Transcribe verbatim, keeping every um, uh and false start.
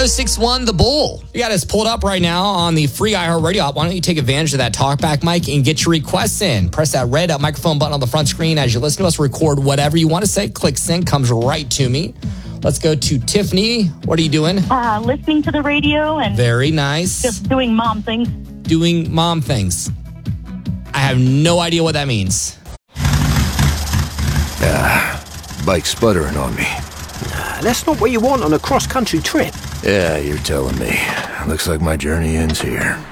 oh six one The Bull. You got us pulled up right now on the free iHeartRadio app. Why don't you take advantage of that talkback mic and get your requests in? Press that red up microphone button on the front screen as you listen to us. Record whatever you want to say. Click send, comes right to me. Let's go to Tiffany. What are you doing? Uh, listening to the radio and Very nice. just doing mom things. Doing mom things. I have no idea what that means. Ah, bike's sputtering on me. Nah, that's not what you want on a cross-country trip. Yeah, you're telling me. Looks like my journey ends here.